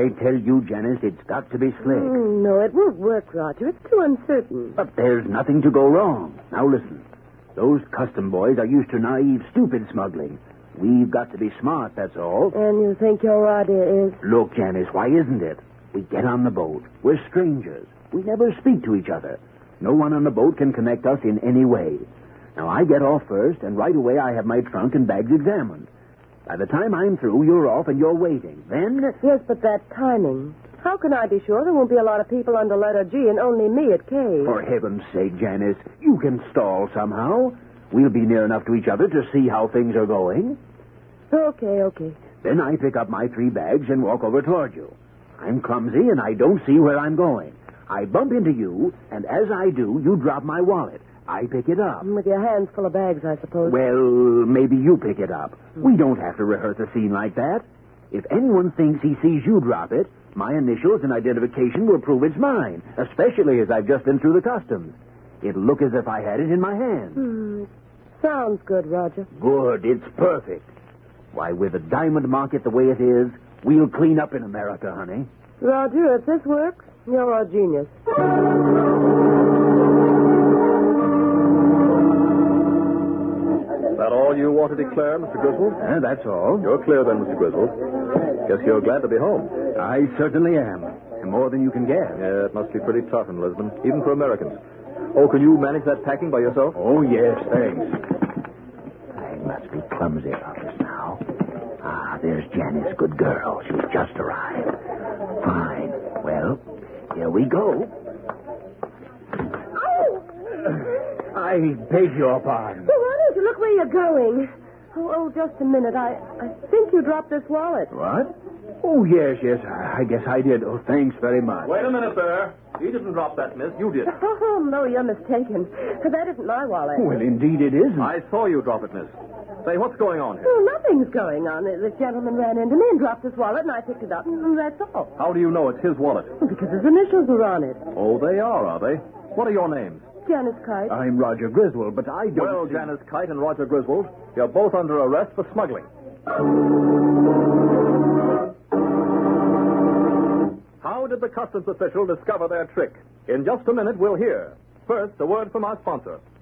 I tell you, Janice, it's got to be slick. No, it won't work, Roger. It's too uncertain. But there's nothing to go wrong. Now listen. Those custom boys are used to naive, stupid smuggling. We've got to be smart, that's all. And you think your idea is? Look, Janice, why isn't it? We get on the boat. We're strangers. We never speak to each other. No one on the boat can connect us in any way. Now, I get off first, and right away I have my trunk and bags examined. By the time I'm through, you're off and you're waiting. Then... Yes, but that timing. How can I be sure there won't be a lot of people under letter G and only me at K? For heaven's sake, Janice, you can stall somehow. We'll be near enough to each other to see how things are going. Okay. Then I pick up my 3 bags and walk over toward you. I'm clumsy and I don't see where I'm going. I bump into you, and as I do, you drop my wallet. I pick it up. With your hands full of bags, I suppose. Well, maybe you pick it up. We don't have to rehearse a scene like that. If anyone thinks he sees you drop it, my initials and identification will prove it's mine, especially as I've just been through the customs. It'll look as if I had it in my hand. Sounds good, Roger. Good. It's perfect. Why, with the diamond market the way it is, we'll clean up in America, honey. Roger, if this works, you're a genius. That all you want to declare, Mr. Griswold? That's all. You're clear then, Mr. Griswold. Guess you're glad to be home. I certainly am. And more than you can guess. Yeah, it must be pretty tough in Lisbon, even for Americans. Oh, can you manage that packing by yourself? Oh, yes, thanks. I must be clumsy about this now. There's Janice, good girl. She's just arrived. Fine. Well, here we go. I beg your pardon. Well, why don't you look where you're going? Oh, just a minute. I think you dropped this wallet. What? Oh, yes. I guess I did. Oh, thanks very much. Wait a minute there. He didn't drop that, miss. You did. Oh, no, you're mistaken. That isn't my wallet. Well, indeed it isn't. I saw you drop it, miss. Say, what's going on here? Oh, nothing's going on. This gentleman ran into me and dropped his wallet, and I picked it up, and that's all. How do you know it's his wallet? Well, because his initials are on it. Oh, they are they? What are your names? Janice Kite. I'm Roger Griswold, but I don't... Well, Janice Kite and Roger Griswold, you're both under arrest for smuggling. How did the customs official discover their trick? In just a minute, we'll hear. First, a word from our sponsor.